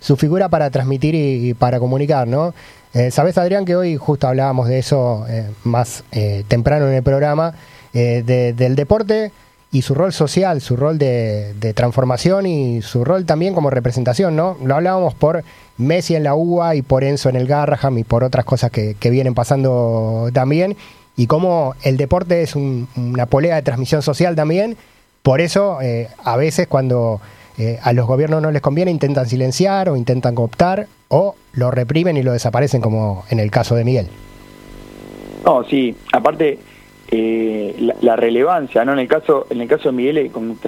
su figura para transmitir y para comunicar, ¿no? Sabés, Adrián, que hoy justo hablábamos de eso más temprano en el programa, del deporte y su rol social, su rol de transformación y su rol también como representación, ¿no? Lo hablábamos por Messi en la UBA y por Enzo en el Garraham y por otras cosas que vienen pasando también, y cómo el deporte es una polea de transmisión social también. Por eso, a veces cuando a los gobiernos no les conviene, intentan silenciar o intentan cooptar o lo reprimen y lo desaparecen, como en el caso de Miguel. No, sí, aparte la relevancia, ¿no? En el caso de Miguel, con un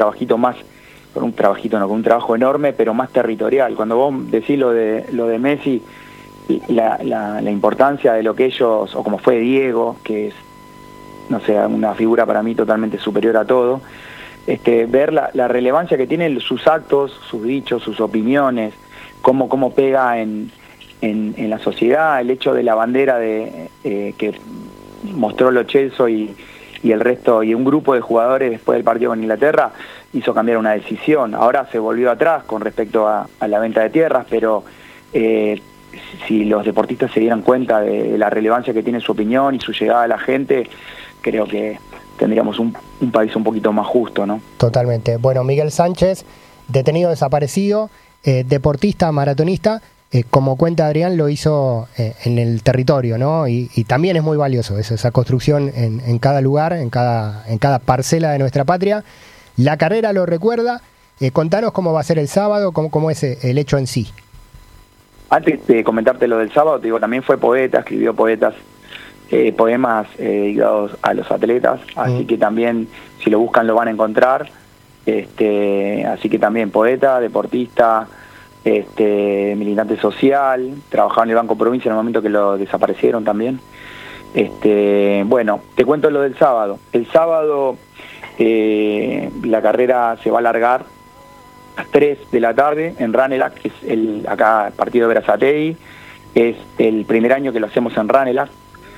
trabajo enorme, pero más territorial. Cuando vos decís lo de Messi, la importancia de lo que ellos, o como fue Diego, que es, no sé, una figura para mí totalmente superior a todo, ver la relevancia que tienen sus actos, sus dichos, sus opiniones, cómo pega en la sociedad, el hecho de la bandera que mostró Lo Celso y el resto, y un grupo de jugadores después del partido con Inglaterra, hizo cambiar una decisión. Ahora se volvió atrás con respecto a la venta de tierras, pero si los deportistas se dieran cuenta de la relevancia que tiene su opinión y su llegada a la gente, creo que tendríamos un país un poquito más justo, ¿no? Totalmente. Bueno, Miguel Sánchez, detenido desaparecido, deportista, maratonista, como cuenta Adrián, lo hizo en el territorio, ¿no? Y también es muy valioso esa construcción en cada lugar, en cada parcela de nuestra patria. La carrera lo recuerda. Contanos cómo va a ser el sábado, cómo es el hecho en sí. Antes de comentarte lo del sábado, te digo, también fue poeta, escribió poemas dedicados a los atletas, así que también, si lo buscan, lo van a encontrar. Así que también poeta, deportista, militante social, trabajaba en el Banco Provincia en el momento que lo desaparecieron también. Bueno, te cuento lo del sábado. El sábado la carrera se va a alargar a las 3 de la tarde en Ranelagh, que es acá el partido de Berazategui. Es el primer año que lo hacemos en Ranelagh.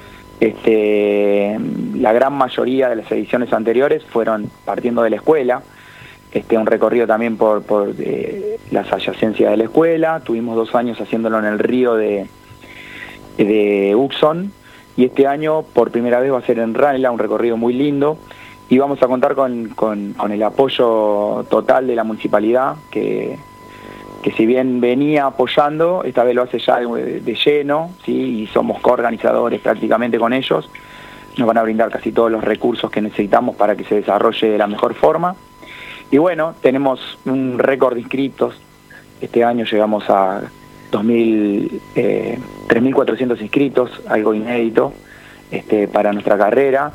La gran mayoría de las ediciones anteriores fueron partiendo de la escuela. Un recorrido también por las adyacencias de la escuela. Tuvimos 2 años haciéndolo en el río de Uxón, y este año por primera vez va a ser en Ranelagh, un recorrido muy lindo, y vamos a contar con el apoyo total de la municipalidad, que si bien venía apoyando, esta vez lo hace ya de lleno, ¿sí? Y somos coorganizadores prácticamente con ellos. Nos van a brindar casi todos los recursos que necesitamos para que se desarrolle de la mejor forma. Y bueno, tenemos un récord de inscriptos. Este año llegamos a 3.400 inscritos, algo inédito para nuestra carrera.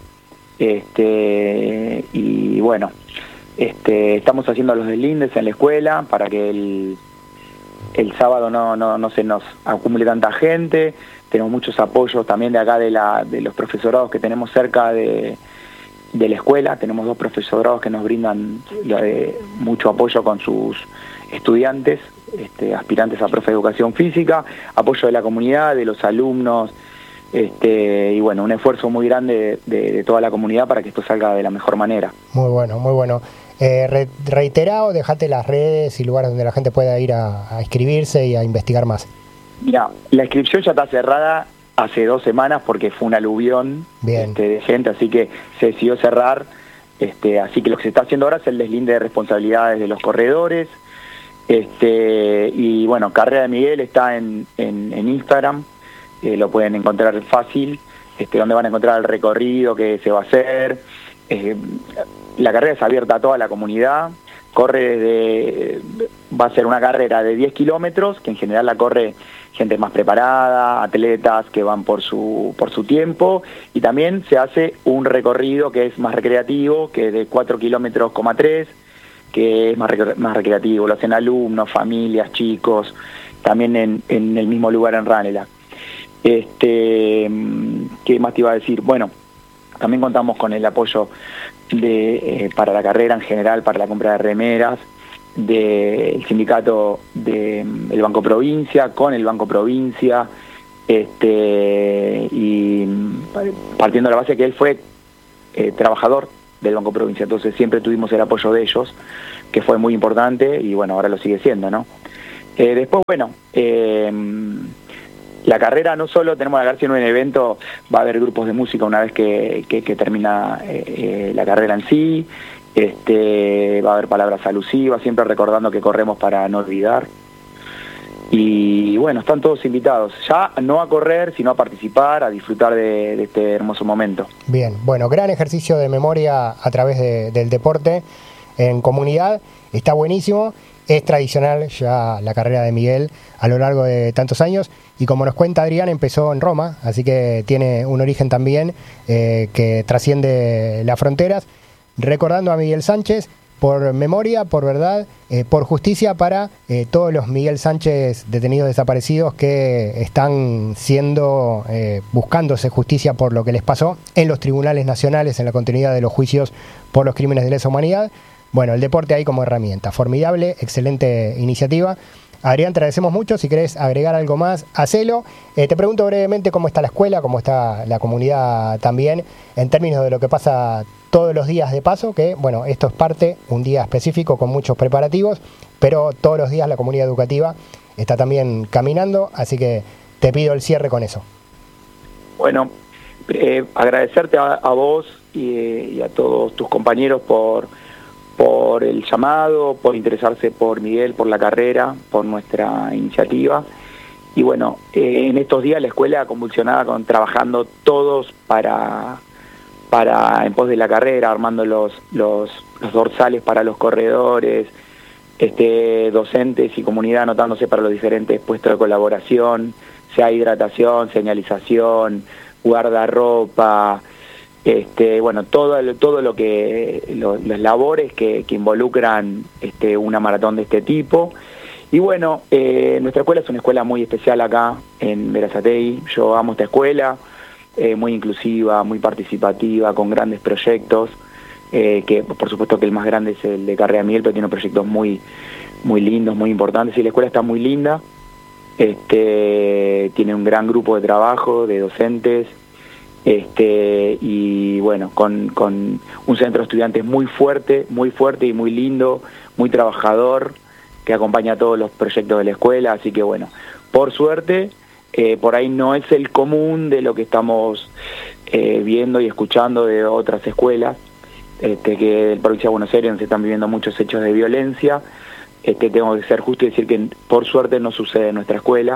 Y bueno, estamos haciendo los deslindes en la escuela para que el sábado no se nos acumule tanta gente. Tenemos muchos apoyos también de acá de los profesorados que tenemos cerca de la escuela. Tenemos 2 profesorados que nos brindan mucho apoyo con sus estudiantes, aspirantes a profe de educación física, apoyo de la comunidad, de los alumnos, y bueno, un esfuerzo muy grande de toda la comunidad para que esto salga de la mejor manera. Muy bueno, muy bueno. Reiterá o dejate las redes y lugares donde la gente pueda ir a inscribirse y a investigar más. Mira, la inscripción ya está cerrada hace 2 semanas porque fue un aluvión de gente, así que se decidió cerrar. Así que lo que se está haciendo ahora es el deslinde de responsabilidades de los corredores. Y bueno, Carrera de Miguel está en Instagram, lo pueden encontrar fácil, donde van a encontrar el recorrido que se va a hacer. La carrera es abierta a toda la comunidad. Va a ser una carrera de 10 kilómetros, que en general la corre gente más preparada, atletas que van por su tiempo, y también se hace un recorrido que es más recreativo, que es de 4,3 kilómetros, que es más recreativo. Lo hacen alumnos, familias, chicos, también en el mismo lugar en Ranelagh. ¿Qué más te iba a decir? Bueno, también contamos con el apoyo para la carrera en general, para la compra de remeras, del sindicato del Banco Provincia, con el Banco Provincia, y partiendo de la base que él fue trabajador del Banco Provincia, entonces siempre tuvimos el apoyo de ellos, que fue muy importante, y bueno, ahora lo sigue siendo, ¿no? Después, bueno, la carrera no solo tenemos la carrera, sino en el evento va a haber grupos de música una vez que termina la carrera en sí. Va a haber palabras alusivas, siempre recordando que corremos para no olvidar. Y bueno, están todos invitados, ya no a correr, sino a participar, a disfrutar de este hermoso momento. Bien, bueno, gran ejercicio de memoria a través del deporte en comunidad, está buenísimo, es tradicional ya la carrera de Miguel a lo largo de tantos años, y como nos cuenta Adrián, empezó en Roma, así que tiene un origen también que trasciende las fronteras, recordando a Miguel Sánchez, por memoria, por verdad, por justicia para todos los Miguel Sánchez detenidos desaparecidos que están buscándose justicia por lo que les pasó en los tribunales nacionales, en la continuidad de los juicios por los crímenes de lesa humanidad. Bueno, el deporte ahí como herramienta, formidable, excelente iniciativa. Adrián, te agradecemos mucho. Si querés agregar algo más, hacelo. Te pregunto brevemente cómo está la escuela, cómo está la comunidad también, en términos de lo que pasa todos los días de paso, que bueno, esto es parte, un día específico con muchos preparativos, pero todos los días la comunidad educativa está también caminando, así que te pido el cierre con eso. Bueno, agradecerte a vos y a todos tus compañeros por el llamado, por interesarse por Miguel, por la carrera, por nuestra iniciativa. Y bueno, en estos días la escuela convulsionada, trabajando todos para en pos de la carrera, armando los dorsales para los corredores, docentes y comunidad anotándose para los diferentes puestos de colaboración, sea hidratación, señalización, guardarropa, bueno, todo lo que las labores que involucran una maratón de este tipo. Y bueno, nuestra escuela es una escuela muy especial acá en Berazategui. Yo amo esta escuela, muy inclusiva, muy participativa, con grandes proyectos, que por supuesto que el más grande es el de Carrera Miguel, pero tiene proyectos muy lindos, muy importantes, y la escuela está muy linda. Tiene un gran grupo de trabajo, de docentes, y bueno, con un centro de estudiantes muy fuerte y muy lindo, muy trabajador, que acompaña todos los proyectos de la escuela. Así que bueno, por suerte, por ahí no es el común de lo que estamos viendo y escuchando de otras escuelas, que en la provincia de Buenos Aires se están viviendo muchos hechos de violencia. Tengo que ser justo y decir que por suerte no sucede en nuestra escuela,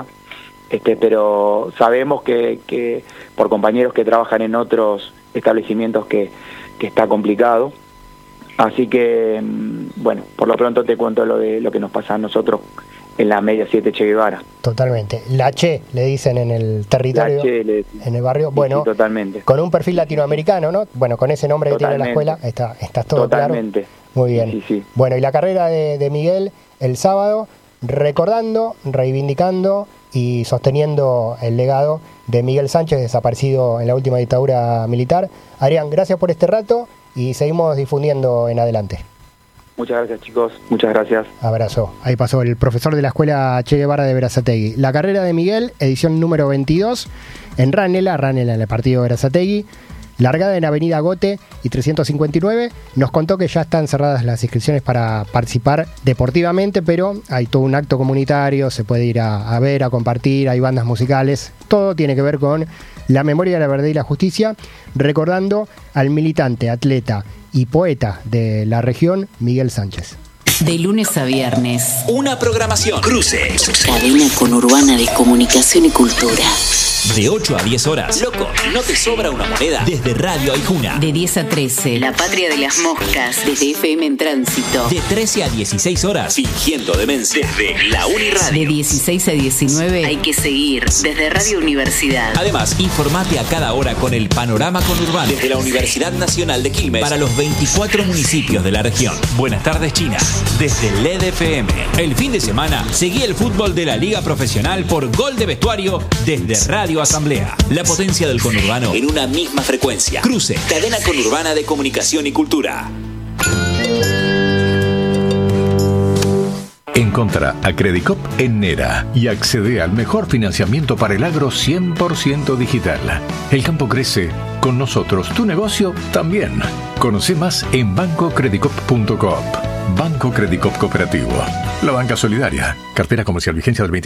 pero sabemos que por compañeros que trabajan en otros establecimientos que está complicado. Así que, bueno, por lo pronto te cuento lo que nos pasa a nosotros en la Media 7 Che Guevara. Totalmente. La Che, le dicen en el territorio, en el barrio. Bueno, sí, totalmente. Con un perfil latinoamericano, ¿no? Bueno, con ese nombre totalmente. Que tiene la escuela, estás todo totalmente. Claro. Muy bien. Sí, sí. Bueno, y la carrera de Miguel el sábado, recordando, reivindicando y sosteniendo el legado de Miguel Sánchez, desaparecido en la última dictadura militar. Adrián, gracias por este rato y seguimos difundiendo en adelante. Muchas gracias, chicos. Muchas gracias. Abrazo. Ahí pasó el profesor de la Escuela Che Guevara de Berazategui. La carrera de Miguel, edición número 22, en Ranela en el partido de Berazategui. Largada en Avenida Gote y 359. Nos contó que ya están cerradas las inscripciones para participar deportivamente, pero hay todo un acto comunitario, se puede ir a ver, a compartir, hay bandas musicales. Todo tiene que ver con la memoria, la verdad y la justicia, recordando al militante, atleta y poeta de la región, Miguel Sánchez. De lunes a viernes. Una programación. Cruces. Cadena conurbana de comunicación y cultura. De 8 a 10 horas. Loco, no te sobra una moneda. Desde Radio Aijuna. De 10 a 13. La Patria de las Moscas. Desde FM en Tránsito. De 13 a 16 horas. Fingiendo demencia. Desde la Uniradio. De 16 a 19. Hay que seguir. Desde Radio Universidad. Además, informate a cada hora con el panorama conurbano. Desde la Universidad Nacional de Quilmes. Para los 24 municipios de la región. Buenas tardes, China. Desde LED FM. El fin de semana, seguí el fútbol de la Liga Profesional por Gol de Vestuario desde Radio Asamblea. La potencia del conurbano en una misma frecuencia. Cruce, cadena conurbana de comunicación y cultura. Encontrá a Credicop en Nera y accede al mejor financiamiento para el agro 100% digital. El campo crece, con nosotros tu negocio también. Conoce más en bancocredicop.coop. Banco Credicop Cooperativo. La banca solidaria. Cartera comercial, vigencia del 20